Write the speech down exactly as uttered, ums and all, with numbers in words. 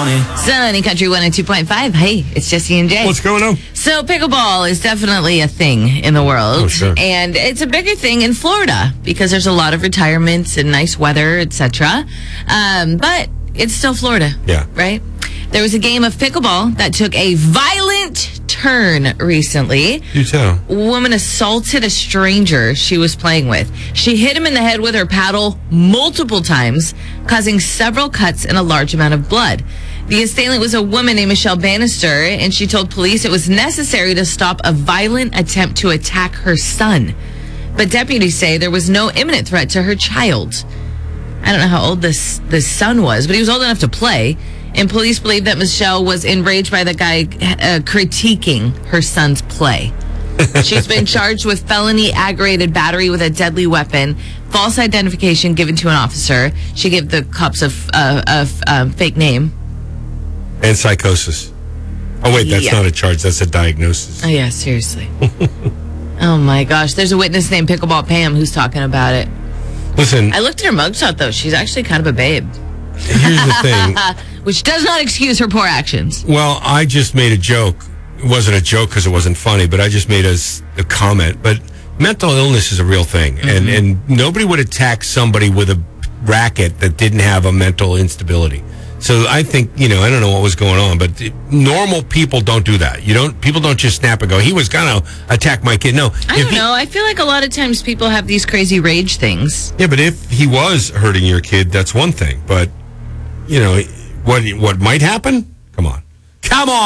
money. Sunny Country one oh two point five. Hey, it's Jesse and Jay. What's going on? So pickleball is definitely a thing in the world. Oh, sure. And it's a bigger thing in Florida because there's a lot of retirements and nice weather, et cetera. Um, but it's still Florida. Yeah. Right? There was a game of pickleball that took a violent turn recently. You tell. A woman assaulted a stranger she was playing with. She hit him in the head with her paddle multiple times, causing several cuts and a large amount of blood. The assailant was a woman named Michelle Bannister, and she told police it was necessary to stop a violent attempt to attack her son. But deputies say there was no imminent threat to her child. I don't know how old this, this son was, but he was old enough to play. And police believe that Michelle was enraged by the guy uh, critiquing her son's play. She's been charged with felony aggravated battery with a deadly weapon, false identification given to an officer. She gave the cops a, a, a um, fake name. And psychosis. Oh, wait, that's Yeah. not a charge. That's a diagnosis. Oh, yeah, seriously. Oh, my gosh. There's a witness named Pickleball Pam who's talking about it. Listen, I looked at her mugshot, though. She's actually kind of a babe. here's the thing. Which does not excuse her poor actions. Well, I just made a joke. It wasn't a joke because it wasn't funny, but I just made a, s- a comment. But mental illness is a real thing. Mm-hmm. And, and nobody would attack somebody with a racket that didn't have a mental instability. So I think, you know, I don't know what was going on, but it- normal people don't do that. You don't, people don't just snap and go, he was going to attack my kid. No. I If don't he- know. I feel like a lot of times people have these crazy rage things. Yeah, but if he was hurting your kid, that's one thing. But, you know, what what might happen? Come on. Come on.